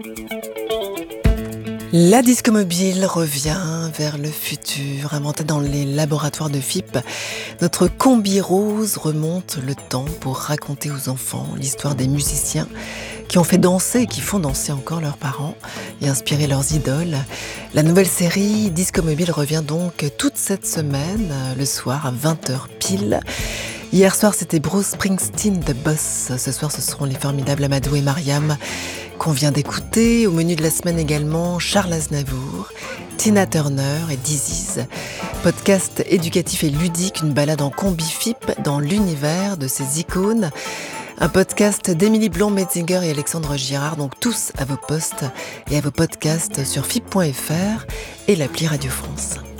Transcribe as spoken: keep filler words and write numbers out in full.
La disco mobile revient vers le futur. Inventée dans les laboratoires de F I P, notre combi rose remonte le temps pour raconter aux enfants l'histoire des musiciens qui ont fait danser et qui font danser encore leurs parents et inspirer leurs idoles. La nouvelle série Disco Mobile revient donc toute cette semaine, le soir à vingt heures pile. Hier soir, c'était Bruce Springsteen, The Boss. Ce soir, ce seront les formidables Amadou et Mariam qu'on vient d'écouter. Au menu de la semaine également, Charles Aznavour, Tina Turner et Disease. Podcast éducatif et ludique, une balade en combi F I P dans l'univers de ces icônes. Un podcast d'Émilie Blond-Metzinger et Alexandre Girard, donc tous à vos postes et à vos podcasts sur F I P point F R et l'appli Radio France.